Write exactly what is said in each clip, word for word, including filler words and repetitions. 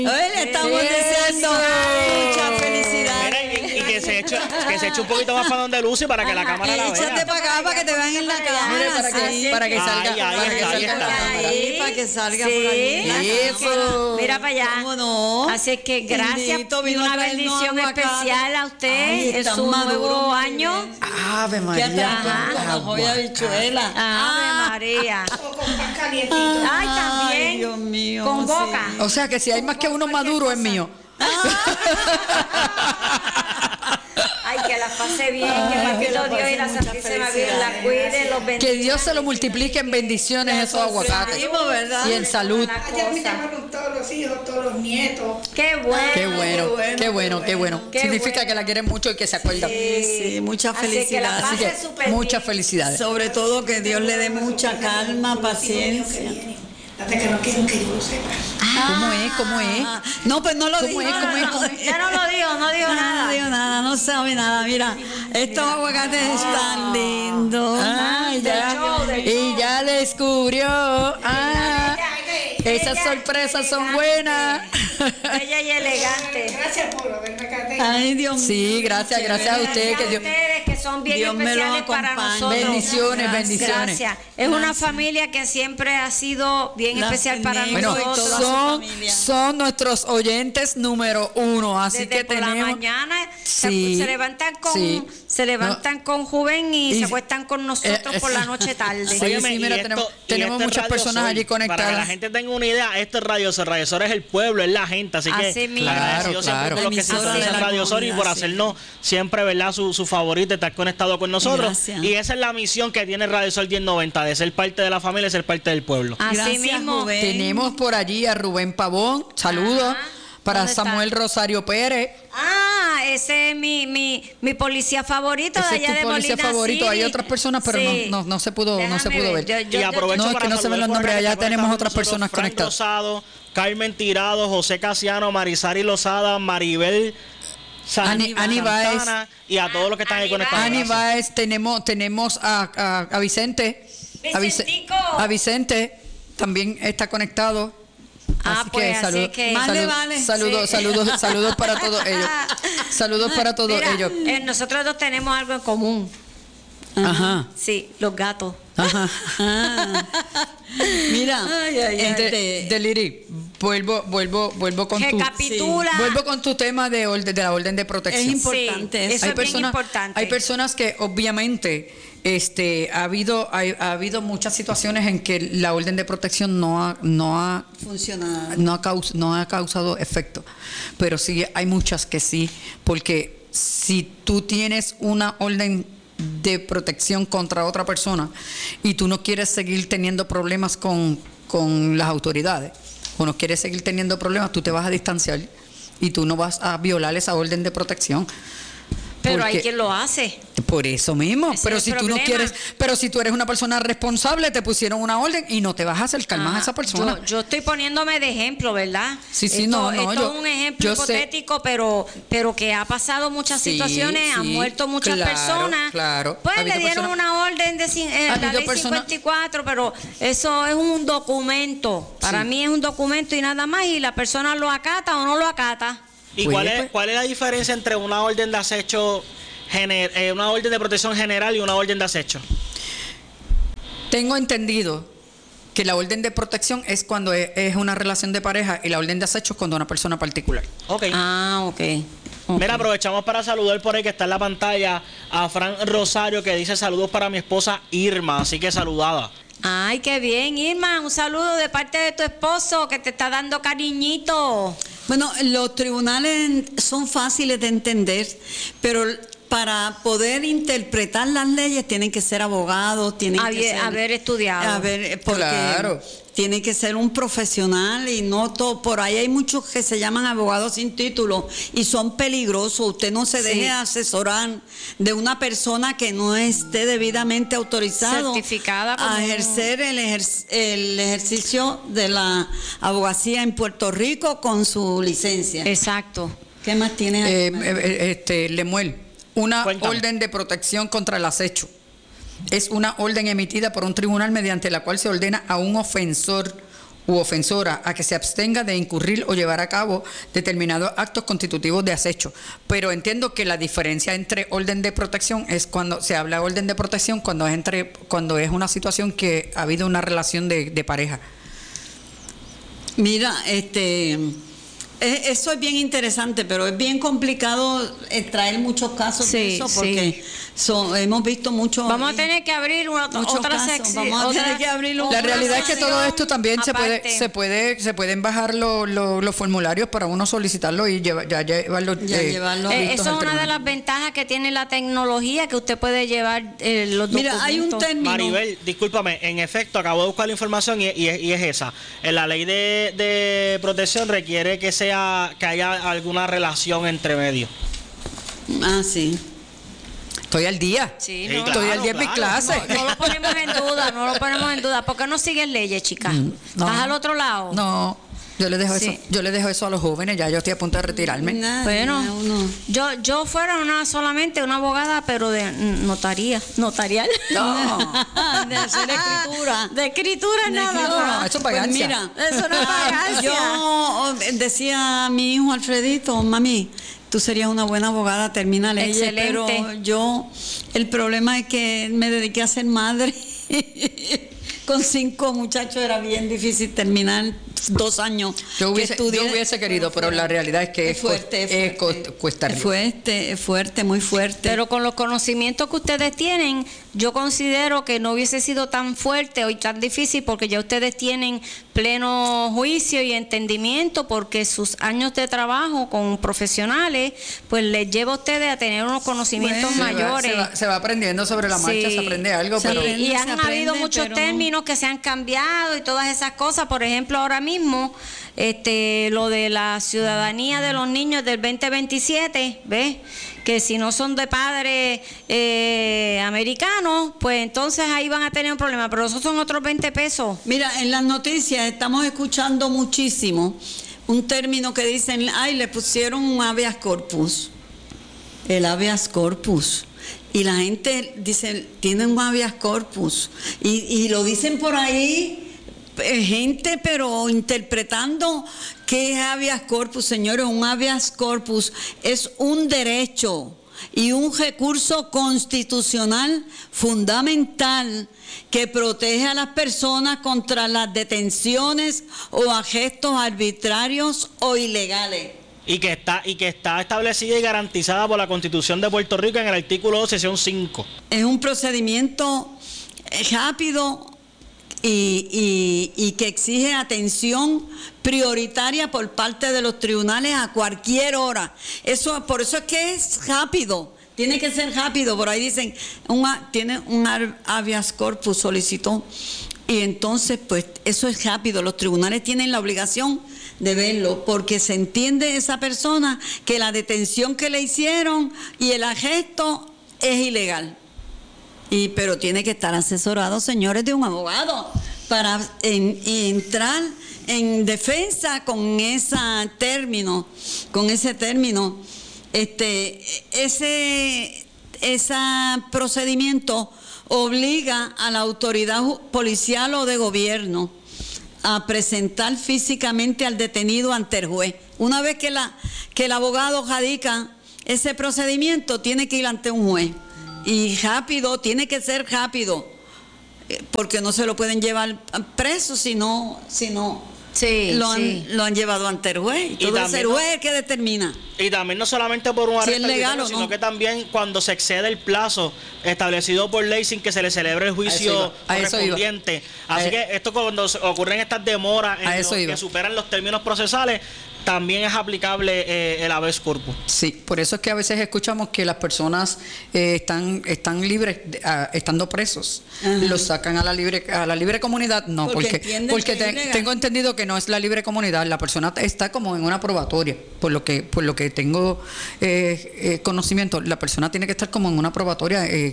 Hoy le estamos deseando mucha felicidad. Mira, y, y que se eche, que se eche un poquito más para donde Lucy para que la cámara la vea. Échate para acá para que te vean en la cámara. Para que, para que salga, Ay, ay, para que ay, salga ay, la cámara. Ahí, para que salga Sí. por ahí. Eso. Mira para allá. ¿Cómo no? Así es que gracias Bendito, y vino una a traernos bendición aguacate. especial a usted Ay, en están su maduros, nuevo muy año. bien. Ave ¿Qué María. tal? Con hoja de habichuela. Ave María. O con pan calientito. Ay, también. Ay, Dios mío. Con sí. boca. O sea que si hay más que uno maduro es mío. Ay, que la pase bien, que Ay, que papito la Dios y pase la mucha Santísima Virgen felicidad. la cuide, los bendiga. Que Dios se lo multiplique en bendiciones esos aguacates. Sorprendimos, ¿verdad? Y en salud. Ayer me llamaron todos los hijos, todos los nietos. Qué bueno. Qué bueno, qué bueno, qué bueno. Qué Significa bueno. que la quieren mucho y que se acuerdan. Sí, sí, mucha Así que la felicidad. Así pase que súper bien. muchas felicidades. Sobre todo que Dios le dé mucha calma, paciencia. Hasta que no quieren que yo lo sepa. ¿Cómo es? ¿Cómo es? Ah, no, pues no lo ¿Cómo dijo. es? ¿Cómo es? ¿Cómo es? Ya no lo digo, no digo No, nada. no digo nada, no sabe nada. Mira, estos aguacates están lindos. Ah, Del ya. show, del Y ya descubrió. Ah, esas sorpresas son buenas. Bella y elegante. Gracias por haberme catado. Ay, Dios mío. Sí, gracias, gracias a usted. Que A Dios, ustedes que son bien Dios me lo especiales para acompañe. nosotros. bendiciones, bendiciones. Gracias. Es una familia que siempre ha sido bien La especial para Negro Bueno, y toda nosotros. su son, familia. son nuestros oyentes número uno, así Desde que por tenemos. la mañana se- Sí, se, levantan con sí. se levantan con Juven y, Y- se acuestan con nosotros eh, por la eh, noche tarde. Sí, Óyeme, sí, y mira, esto- tenemos, y tenemos este muchas Radio personas Sol, allí Para que la conectadas. gente tenga una idea, esto es Radio Sol. Radio Sol es el pueblo, es la gente. Así que Así mismo. agradecido Claro, siempre claro. por los que se Emisora de en la Radio Sol y por comunidad, sí. hacernos siempre, ¿verdad? Su, su favorito, estar conectado con nosotros. Gracias. Y esa es la misión que tiene Radio Sol diez noventa, de ser parte de la familia y ser parte del pueblo. Así Gracias, mismo. Rubén. Tenemos por allí a Rubén Pavón, saludos. Ajá. Para ¿Dónde está? Samuel Rosario Pérez, Ah, ese es mi, mi, mi policía favorito ese de es allá tu de policía Molina favorito. Hay City. otras personas, pero Sí. no, no, no se pudo, no se Déjame pudo ver. ver. Yo- yo- Y yo- aprovecho No, es para que no se ven saludar los por nombres, acá, allá que está tenemos con otras nosotros personas Frank conectadas. Rosado, Carmen Tirado, José Casiano, Marisari Lozada, Maribel San- Ani- Ani Baez. Santana y a todos los que están ahí Ani conectados. Ani Gracias. Baez, tenemos, tenemos a, a, a Vicente. A, Vice- Vicentico. a Vicente también está conectado. Ah, así pues, que así salud- que- Más le salud- vale. saludos, Sí. saludos, saludos para todos ellos. Saludos para todos Mira, ellos. eh, nosotros dos tenemos algo en común. Ajá. Sí, los gatos. Ajá. Ah. Mira, Ay, ay, ay. este, De, de Liri, vuelvo, vuelvo, vuelvo con tu, Recapitula. vuelvo con tu tema de, orden, de la orden de protección. Es importante Sí, eso. eso es bien importante. Hay personas que obviamente este, ha habido, hay- ha habido muchas situaciones en que la orden de protección no ha, no ha funciona. no ha, caus- no ha causado efecto, pero sí hay muchas que sí, porque si tú tienes una orden de protección contra otra persona y tú no quieres seguir teniendo problemas con, con las autoridades o no quieres seguir teniendo problemas, tú te vas a distanciar y tú no vas a violar esa orden de protección. Pero hay Porque- quien lo hace. Por eso mismo, Ese pero es si el tú no problema. quieres, pero si tú eres una persona responsable, te pusieron una orden y no te vas a acercar más a esa Ah, persona. Yo, yo estoy poniéndome de ejemplo, ¿verdad? Sí, sí, esto, no, no, esto yo- es un ejemplo yo sé. hipotético, pero, pero que ha pasado muchas Sí, situaciones, han sí, muerto muchas claro, personas. claro. Pues Ha le habido dieron personas- una orden de cin- eh, Ha la habido ley personas- cincuenta y cuatro, pero eso es un documento. Para Sí. mí es un documento y nada más, y la persona lo acata o no lo acata. ¿Y Pues, cuál es, pues. cuál es la diferencia entre una orden de acecho, gener- eh, una orden de protección general y una orden de acecho? Tengo entendido que la orden de protección es cuando es, es una relación de pareja y la orden de acecho es cuando una persona particular. Ok. Ah, ok. Mira, aprovechamos para saludar por ahí que está en la pantalla a Fran Rosario, que dice saludos para mi esposa Irma, así que saludada. Ay, qué bien, Irma. Un saludo de parte de tu esposo que te está dando cariñito. Bueno, los tribunales son fáciles de entender, pero para poder interpretar las leyes tienen que ser abogados, tienen que Haber- ser, haber estudiado. haber- porque Claro. tiene que ser un profesional y no todo. Por ahí hay muchos que se llaman abogados sin título y son peligrosos. Usted no se Sí. deje asesorar de una persona que no esté debidamente autorizado Certificada como- a ejercer el, ejer- el ejercicio de la abogacía en Puerto Rico con su licencia. Exacto. ¿Qué más tienes ahí? Eh, eh, este, Lemuel, una Cuéntame. orden de protección contra el acecho es una orden emitida por un tribunal mediante la cual se ordena a un ofensor u ofensora a que se abstenga de incurrir o llevar a cabo determinados actos constitutivos de acecho. Pero entiendo que la diferencia entre orden de protección es cuando se habla de orden de protección cuando es entre cuando es una situación que ha habido una relación de, de pareja. Mira, este, eh, eso es bien interesante, pero es bien complicado eh, traer muchos casos Sí, de eso porque sí. son, hemos visto mucho. Vamos a tener que abrir una, muchos otra casos. sección. Vamos a otra- tener que abrir un- La otra realidad es que todo sección esto también se puede, aparte. se puede, se pueden bajar lo- lo- los formularios para uno solicitarlo y lleva- ya llevarlo. Ya llevarlo. Eh, listos eso al es una de tribunal. las ventajas que tiene la tecnología, que usted puede llevar eh, los documentos. Mira, hay un término. Maribel, discúlpame, en efecto, acabo de buscar la información y, y es- y es esa. En la ley de, de protección requiere que sea que haya alguna relación entre medios. Ah, sí. Estoy al día. Sí, Sí, no, claro, Estoy al día en mi claro. clase. no, no lo ponemos en duda, no lo ponemos en duda. ¿Por qué no sigues leyes, chicas? Mm, no. ¿Estás al otro lado? No, yo le dejo Sí. eso, yo le dejo eso a los jóvenes, ya yo estoy a punto de retirarme. Nada, Bueno, nada, uno- yo yo fuera una solamente una abogada, pero de mm, notaría, notarial. No. de hacer escritura. De escritura De nada. escritura. no, eso es Pues vagancia. mira, Eso no es vagancia. yo decía a mi hijo Alfredito, mami, tú serías una buena abogada, termina leyes, Excelente. pero yo, el problema es que me dediqué a ser madre. Con cinco muchachos era bien difícil terminar dos años. Yo que hubiese, yo estudié. hubiese querido, pero la realidad es que es, fuerte, co- es fuerte. co- cuesta Es arriba. fuerte, es fuerte, muy fuerte. Pero con los conocimientos que ustedes tienen, yo considero que no hubiese sido tan fuerte o tan difícil porque ya ustedes tienen pleno juicio y entendimiento porque sus años de trabajo con profesionales, pues les lleva a ustedes a tener unos conocimientos Bueno, Se va- mayores. Se va, se va aprendiendo sobre la marcha, Sí. se aprende algo, Se pero aprende. Y han se aprende, habido muchos pero- términos que se han cambiado y todas esas cosas. Por ejemplo, ahora mismo, este, lo de la ciudadanía de los niños del veinte veintisiete, ¿ves? Que si no son de padres eh, americanos, pues entonces ahí van a tener un problema. Pero esos son otros veinte pesos. Mira, en las noticias estamos escuchando muchísimo un término que dicen, ay, le pusieron un habeas corpus. El habeas corpus. Y la gente dice, tiene un habeas corpus. Y, y lo dicen por ahí, eh, gente, pero interpretando qué es habeas corpus, señores. Un habeas corpus es un derecho y un recurso constitucional fundamental que protege a las personas contra las detenciones o arrestos arbitrarios o ilegales. Y que está y que está establecida y garantizada por la Constitución de Puerto Rico en el artículo dos, sección cinco. Es un procedimiento eh, rápido y, y- y que exige atención prioritaria por parte de los tribunales a cualquier hora. Eso, por eso es que es rápido. Tiene que ser rápido. Por ahí dicen, una, tiene un har- habeas corpus, solicitó. Y entonces, pues, eso es rápido. Los tribunales tienen la obligación de verlo, porque se entiende esa persona que la detención que le hicieron y el arresto es ilegal. Y, pero tiene que estar asesorado, señores, de un abogado para en- entrar en defensa con ese término, con ese término. Este, ese, ese procedimiento obliga a la autoridad ju- policial o de gobierno a presentar físicamente al detenido ante el juez. Una vez que, la, que el abogado radica ese procedimiento, tiene que ir ante un juez. Y rápido, tiene que ser rápido, eh, porque no se lo pueden llevar preso si no, si no Sí, lo, han, sí. lo han llevado ante el juez. Y todo es también el no- juez el que determina. Y también no solamente por un Si arresto es legal arbitrario, o no. sino que también cuando se excede el plazo establecido por ley sin que se le celebre el juicio iba, a eso iba. correspondiente. Así Eh, que esto cuando se- ocurren estas demoras en a los eso iba. que superan los términos procesales, también es aplicable eh, el habeas corpus. sí, por eso es que a veces escuchamos que las personas eh, están están libres, de- ah, estando presos, Ajá. los sacan a la libre a la libre comunidad, no, Porque porque entienden porque que te- es ilegal. tengo entendido que no es la libre comunidad, la persona está como en una probatoria, por lo que por lo que tengo eh, eh, conocimiento, la persona tiene que estar como en una probatoria eh,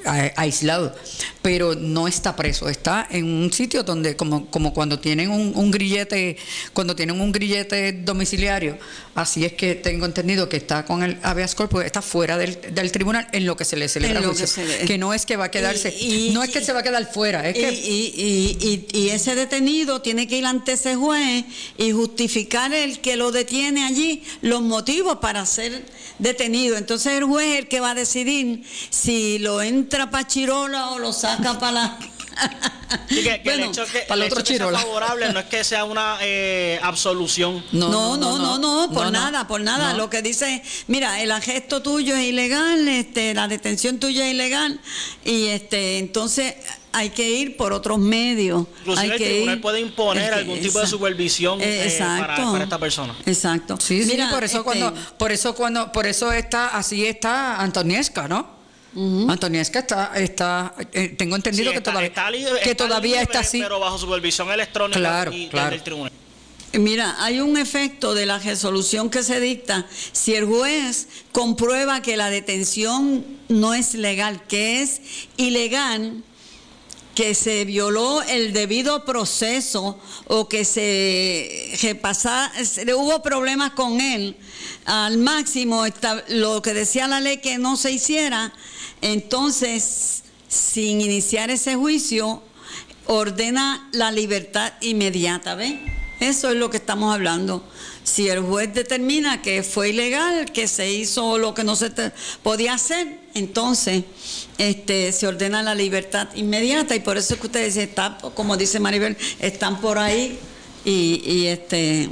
a- aislado, pero no está preso, está en un sitio donde, como, como cuando tienen un, un grillete, cuando tienen un grillete domiciliario, así es que tengo entendido que está con el habeas corpus, está fuera del, del tribunal en lo que se le celebra En lo juicio, que se le- que no es que va a quedarse, Y- y- no es que se va a quedar fuera, es Y, que y- y- y- y ese detenido tiene que ir ante ese juez y justificar el que lo detiene allí, los motivos para ser detenido. Entonces el juez es el que va a decidir si lo entra para Chirola o lo saca para la... Sí, que, que Bueno, el hecho que, para el el otro hecho que sea Chirola. favorable no es que sea una eh, absolución. No, no, no, no, por no, no. nada, por nada. No. Lo que dice, mira, el arresto tuyo es ilegal, este, la detención tuya es ilegal, y este, entonces hay que ir por otros medios. Inclusive hay el que tribunal ir- puede imponer el que- algún tipo de esa- supervisión eh, eh, para, exacto. para esta persona. Exacto. Sí, Mira, sí, por eso este, cuando, por eso cuando, por eso está, así está Antoniesca, ¿no? Antoniesca está, está, eh, tengo entendido Sí, que está- todavía, está li- que está todavía libre, está así. pero bajo supervisión electrónica Claro, y, claro. del tribunal. Mira, hay un efecto de la resolución que se dicta si el juez comprueba que la detención no es legal, que es ilegal, que se violó el debido proceso o que se repasa, se- hubo problemas con él al máximo, esta- lo que decía la ley que no se hiciera, entonces, sin iniciar ese juicio, ordena la libertad inmediata, ¿ves? Eso es lo que estamos hablando. Si el juez determina que fue ilegal, que se hizo lo que no se te- podía hacer, entonces este, se ordena la libertad inmediata, y por eso es que ustedes están, como dice Maribel, están por ahí y, y este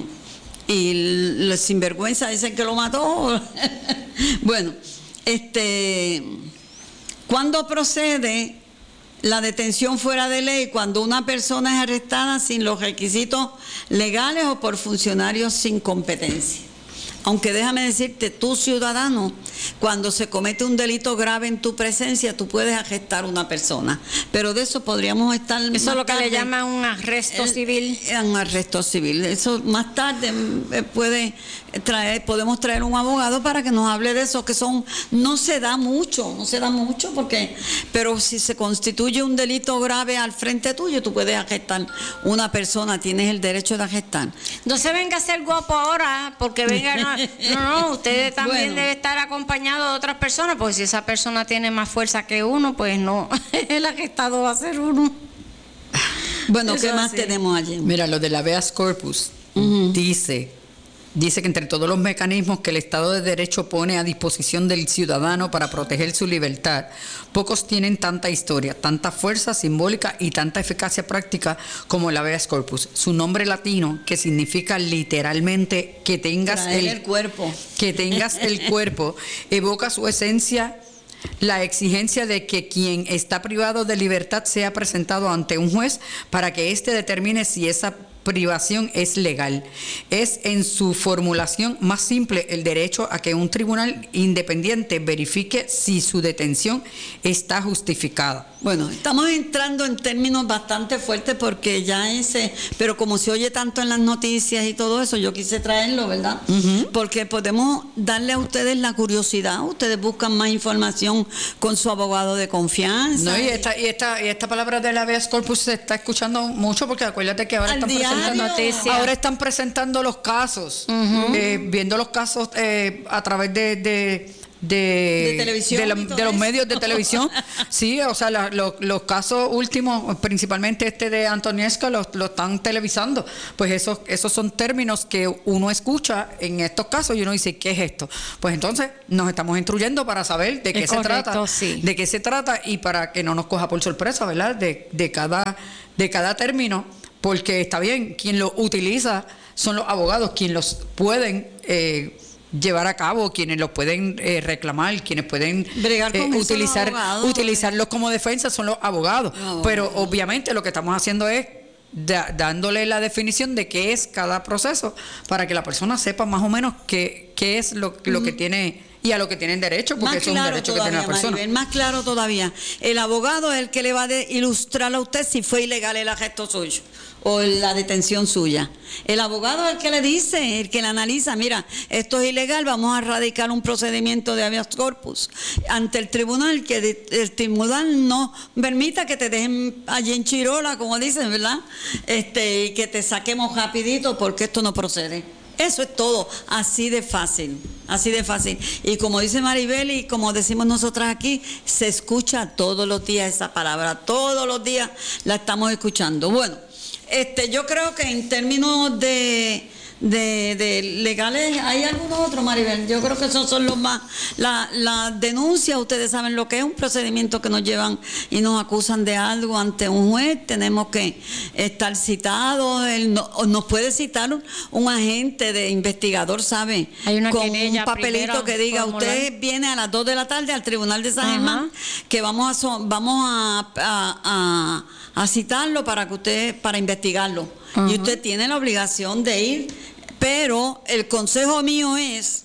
y los sinvergüenza dicen que lo mató. Bueno, este, ¿cuándo procede la detención fuera de ley? Cuando una persona es arrestada sin los requisitos legales o por funcionarios sin competencia. Aunque déjame decirte, tú ciudadano, cuando se comete un delito grave en tu presencia, tú puedes arrestar a una persona. Pero de eso podríamos estar Eso más es lo que le tarde. llaman un arresto El- civil. Un arresto civil. Eso más tarde eh, puede traer, podemos traer un abogado para que nos hable de eso, que son, no se da mucho, no se da mucho, porque, pero si se constituye un delito grave al frente tuyo, tú puedes arrestar una persona, tienes el derecho de arrestar. No se venga a ser guapo ahora, porque venga, no, no, no, usted también Bueno. debe estar acompañado de otras personas, porque si esa persona tiene más fuerza que uno, pues no, el arrestado va a ser uno. Bueno, Eso ¿qué más sí. tenemos allí? Mira, lo del habeas corpus dice, dice que entre todos los mecanismos que el Estado de Derecho pone a disposición del ciudadano para proteger su libertad, pocos tienen tanta historia, tanta fuerza simbólica y tanta eficacia práctica como el habeas corpus. Su nombre latino, que significa literalmente que tengas Traer el, el cuerpo. que tengas el cuerpo, evoca su esencia, la exigencia de que quien está privado de libertad sea presentado ante un juez para que éste determine si esa privación es legal. Es en su formulación más simple el derecho a que un tribunal independiente verifique si su detención está justificada. Bueno, estamos entrando en términos bastante fuertes porque ya ese, pero como se oye tanto en las noticias y todo eso, yo quise traerlo, ¿verdad? Porque podemos darle a ustedes la curiosidad, ustedes buscan más información con su abogado de confianza. No, y esta, y esta, y esta palabra del habeas corpus se está escuchando mucho porque acuérdate que ahora Al están diario. presentando Noticias. ahora están presentando los casos, eh, viendo los casos eh, a través de, de de, De televisión de, la- y todo de los eso. medios de televisión. Sí, o sea, la- lo- los casos últimos, principalmente este de Antoniesca, lo, lo están televisando. Pues esos, esos son términos que uno escucha en estos casos y uno dice, ¿qué es esto? Pues entonces nos estamos instruyendo para saber de qué Es se correcto, trata, sí. de qué se trata y para que no nos coja por sorpresa, ¿verdad? De, de cada, de cada término, porque está bien, quien lo utiliza son los abogados, quienes los pueden eh, llevar a cabo, quienes los pueden eh, reclamar, quienes pueden Bregar con eso, los utilizar, abogados. utilizarlos como defensa son los abogados. Los abogados. Pero obviamente lo que estamos haciendo es da- dándole la definición de qué es cada proceso para que la persona sepa más o menos qué, qué es lo, lo que tiene y a lo que tienen derecho, porque Más eso es un claro derecho que tiene todavía, la persona. Maribel, más claro todavía. El abogado es el que le va a de- ilustrar a usted si fue ilegal el arresto suyo o la detención suya. El abogado es el que le dice, el que le analiza, mira, esto es ilegal, vamos a radicar un procedimiento de habeas corpus ante el tribunal, que de- el tribunal no permita que te dejen allí en Chirola, como dicen, ¿verdad? Este, y que te saquemos rapidito porque esto no procede. Eso es todo, así de fácil, así de fácil. Y como dice Maribel y como decimos nosotras aquí, se escucha todos los días esa palabra, todos los días la estamos escuchando. Bueno, este, yo creo que en términos de, de, de legales, ¿hay alguno otro, Maribel? Yo creo que esos son los más, la, la denuncia, ustedes saben lo que es un procedimiento que nos llevan y nos acusan de algo ante un juez, tenemos que estar citados, él no- o nos puede citar un, un agente de investigador, ¿sabe? Hay una Con un querella papelito primero, que diga, formular. usted viene a las dos de la tarde al Tribunal de San Ajá. Germán, que vamos a, so- vamos a, a, a- a citarlo para que usted, para investigarlo. Y usted tiene la obligación de ir, pero el consejo mío es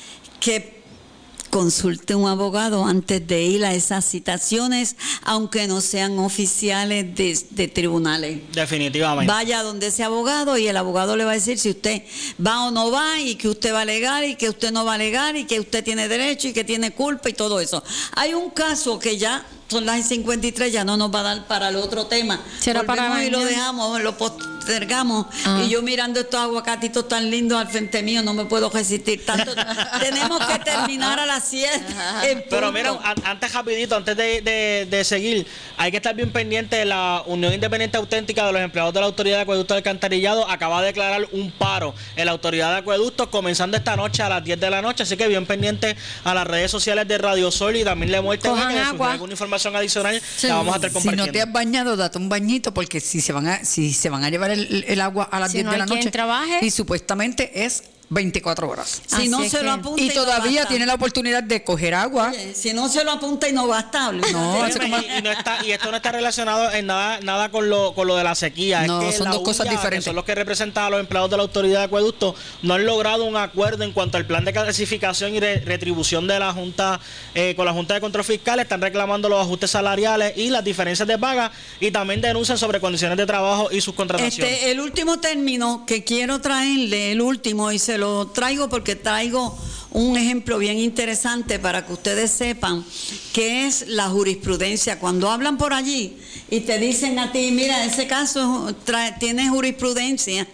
que consulte un abogado antes de ir a esas citaciones, aunque no sean oficiales de, de tribunales. Definitivamente. Vaya donde ese abogado y el abogado le va a decir si usted va o no va y que usted va a alegar y que usted no va a alegar y que usted tiene derecho y que tiene culpa y todo eso. Hay un caso que ya son las cincuenta y tres, ya no nos va a dar para el otro tema. Será para Volvemos y lo mañana. dejamos, lo postergamos. Ah. Y yo mirando estos aguacatitos tan lindos al frente mío, no me puedo resistir tanto. Tenemos que terminar a las siete. en Pero punto. mira, an- antes rapidito, antes de, de- de seguir, hay que estar bien pendiente de la Unión Independiente Auténtica de los Empleados de la Autoridad de Acueducto y Alcantarillado. Acaba de declarar un paro en la Autoridad de Acueductos comenzando esta noche a las diez de la noche, así que bien pendiente a las redes sociales de Radio Sol y también le muerte Cojan que si agua. hay alguna información adicional la vamos a estar Si compartiendo. no te has bañado, date un bañito, porque si se van a, si se van a llevar el, el agua a las Si diez no de hay la quien noche, trabaje. y supuestamente es veinticuatro horas. Si Así no es se que- lo apunta Y no todavía basta. tiene la oportunidad de coger agua. Oye, si no se lo apunta y no basta. No, Óyeme, hace como- y, y no está, y esto no está relacionado en nada nada con lo con lo de la sequía. No, es que son la dos cosas U Y A, diferentes. que son los que representan a los empleados de la Autoridad de Acueducto, no han logrado un acuerdo en cuanto al plan de clasificación y re- retribución de la Junta eh, con la Junta de Control Fiscal. Están reclamando los ajustes salariales y las diferencias de paga y también denuncian sobre condiciones de trabajo y sus contrataciones. Este, el último término que quiero traerle, el último, y se lo traigo porque traigo un ejemplo bien interesante para que ustedes sepan qué es la jurisprudencia. Cuando hablan por allí y te dicen a ti, mira, ese caso trae- tiene jurisprudencia,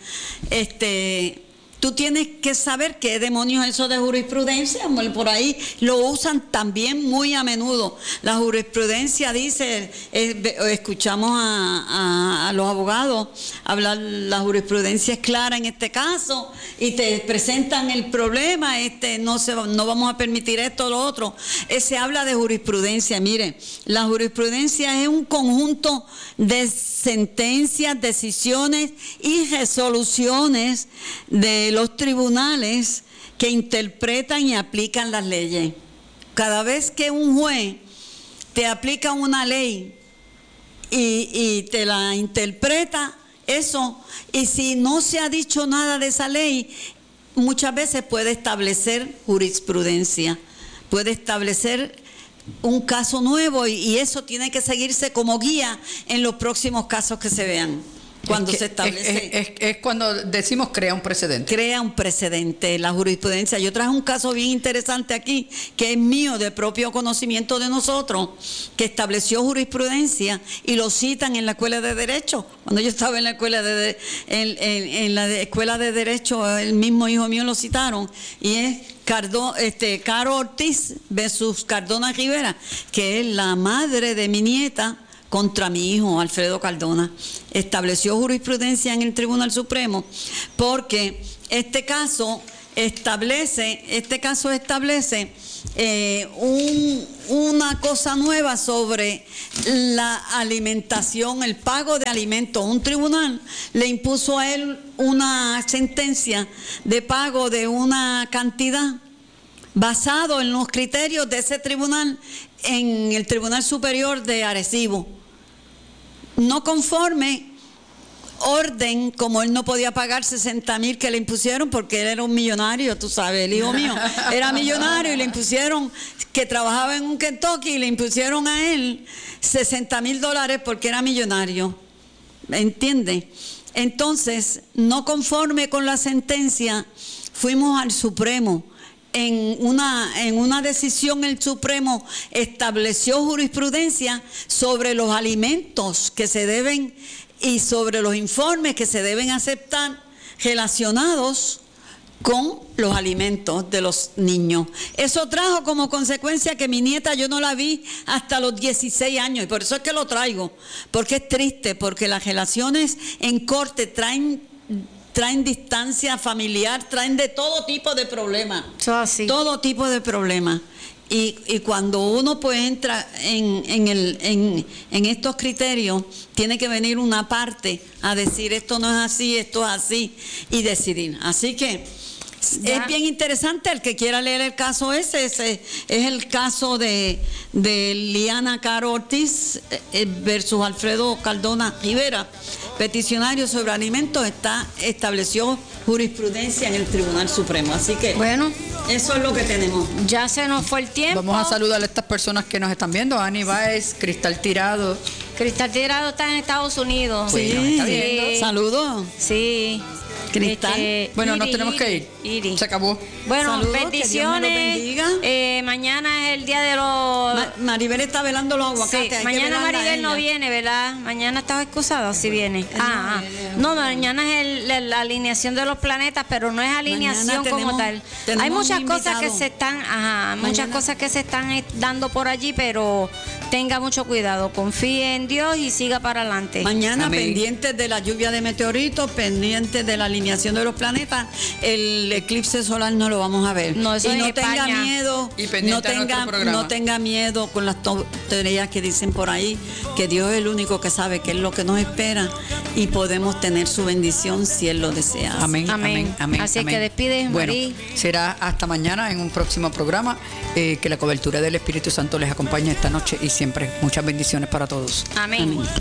este... Tú tienes que saber qué demonios es eso de jurisprudencia, por ahí lo usan también muy a menudo. La jurisprudencia dice, eh, escuchamos a, a, a los abogados hablar, la jurisprudencia es clara en este caso y te presentan el problema, este no se va- no vamos a permitir esto o lo otro. Eh, se habla de jurisprudencia, mire, la jurisprudencia es un conjunto de sentencias, decisiones y resoluciones de los tribunales que interpretan y aplican las leyes. Cada vez que un juez te aplica una ley y, y te la interpreta, eso, y si no se ha dicho nada de esa ley, muchas veces puede establecer jurisprudencia, puede establecer un caso nuevo y, y eso tiene que seguirse como guía en los próximos casos que se vean. Cuando Es que- se establece, Es, es- es cuando decimos crea un precedente. crea un precedente la jurisprudencia. Yo traje un caso bien interesante aquí, que es mío, de propio conocimiento de nosotros, que estableció jurisprudencia y lo citan en la Escuela de Derecho. Cuando yo estaba en la Escuela de, de- en, en- en la de- Escuela de Derecho, el mismo hijo mío lo citaron, y es Cardo, este, Caro Ortiz versus Cardona Rivera, que es la madre de mi nieta contra mi hijo Alfredo Cardona. Estableció jurisprudencia en el Tribunal Supremo porque este caso establece, este caso establece eh, un- una cosa nueva sobre la alimentación, el pago de alimentos. Un tribunal le impuso a él una sentencia de pago de una cantidad basado en los criterios de ese tribunal en el Tribunal Superior de Arecibo. No conforme, orden, como él no podía pagar sesenta mil que le impusieron porque él era un millonario, tú sabes, el hijo mío era millonario y le impusieron que trabajaba en un Kentucky y le impusieron a él sesenta mil dólares porque era millonario, ¿entiendes? Entonces, no conforme con la sentencia, fuimos al Supremo. En una, en una decisión el Supremo estableció jurisprudencia sobre los alimentos que se deben y sobre los informes que se deben aceptar relacionados con los alimentos de los niños. Eso trajo como consecuencia que mi nieta yo no la vi hasta los dieciséis años, y por eso es que lo traigo, porque es triste, porque las relaciones en corte traen traen distancia familiar, traen de todo tipo de problemas, así. todo tipo de problemas. Y, y cuando uno pues entra en, en, el, en, en estos criterios, tiene que venir una parte a decir esto no es así, esto es así, y decidir. Así que ya. Es bien interesante. El que quiera leer el caso ese, ese es el caso de, de Liana Caro Ortiz eh, versus Alfredo Cardona Rivera, peticionario sobre alimentos. Está estableció jurisprudencia en el Tribunal Supremo. Así que bueno, eso es lo que tenemos. Ya se nos fue el tiempo. Vamos a saludar a estas personas que nos están viendo. Ani Báez, Cristal Tirado. Cristal Tirado está en Estados Unidos. Sí, nos está viendo. Sí. Saludos. Sí. Cristal. Este, Bueno, Iri, nos tenemos que ir. Iri. Se acabó. Bueno, Saludos, bendiciones. que Dios me lo bendiga. Eh, mañana es el día de los... Ma- Maribel está velando los aguacates. Sí, hay que mañana velarla a Maribel no ella. viene, ¿verdad? Mañana estás excusada, si viene. Ah, ah. No, mañana es el- la, la alineación de los planetas, pero no es alineación Mañana como tenemos- tal. tenemos Hay muchas un cosas que invitado. se están, ajá, muchas Mañana- cosas que se están eh, dando por allí, pero tenga mucho cuidado, confíe en Dios y siga para adelante. Mañana, Amén. pendientes de la lluvia de meteoritos, pendientes de la alineación de los planetas, el eclipse solar no lo vamos a ver. No, eso y es no en tenga España. miedo, Y pendiente no a nuestro tenga, programa. no tenga miedo con las tonterías que dicen por ahí, que Dios es el único que sabe qué es lo que nos espera y podemos tener su bendición si Él lo desea. Amén, Amén. amén, amén. Así amén. que despide, Bueno, Marí. será hasta mañana en un próximo programa. Eh, que la cobertura del Espíritu Santo les acompañe esta noche y siempre. Muchas bendiciones para todos. Amén. Amén.